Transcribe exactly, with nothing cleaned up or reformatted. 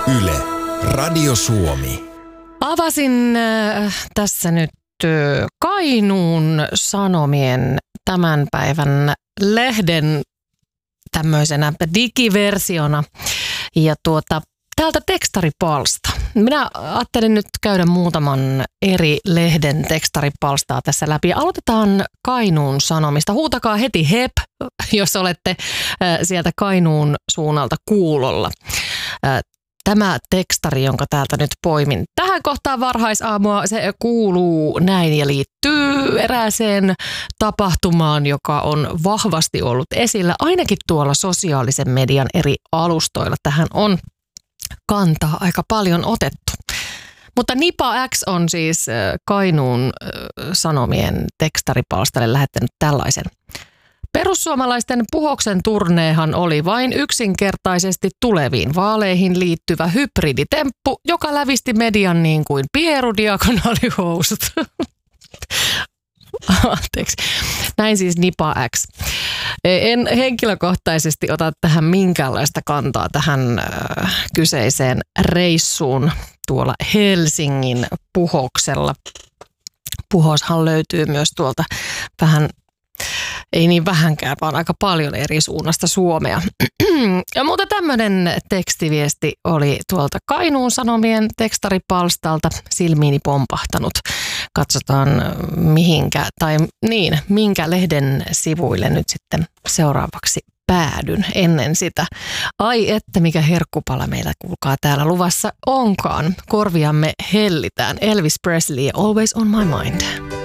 Yle, Radio Suomi. Avasin äh, tässä nyt äh, Kainuun Sanomien tämän päivän lehden tämmöisenä digiversiona ja tuota täältä tekstaripalsta. Minä ajattelin nyt käydä muutaman eri lehden tekstaripalstaa tässä läpi. Ja aloitetaan Kainuun Sanomista. Huutakaa heti hep, jos olette äh, sieltä Kainuun suunnalta kuulolla. Äh, Tämä tekstari, jonka täältä nyt poimin tähän kohtaan varhaisaamua, se kuuluu näin ja liittyy erääseen tapahtumaan, joka on vahvasti ollut esillä, ainakin tuolla sosiaalisen median eri alustoilla. Tähän on kantaa aika paljon otettu. Mutta Nipa X on siis Kainuun Sanomien tekstaripalstalle lähettänyt tällaisen. Perussuomalaisten Puhoksen turneehan oli vain yksinkertaisesti tuleviin vaaleihin liittyvä hybriditemppu, joka lävisti median niin kuin pierudiagonaalihousut. Anteeksi. Näin siis Nipa X. En henkilökohtaisesti ota tähän minkäänlaista kantaa tähän äh, kyseiseen reissuun tuolla Helsingin Puhoksella. Puhoshan löytyy myös tuolta vähän, ei niin vähänkään, vaan aika paljon eri suunnasta Suomea. Ja mutta tämmöinen tekstiviesti oli tuolta Kainuun Sanomien tekstaripalstalta silmiini pompahtanut. Katsotaan mihinkä, tai niin, minkä lehden sivuille nyt sitten seuraavaksi päädyn ennen sitä. Ai että mikä herkkupala meillä kuulkaa täällä luvassa onkaan. Korviamme hellitään. Elvis Presley, Always on my mind.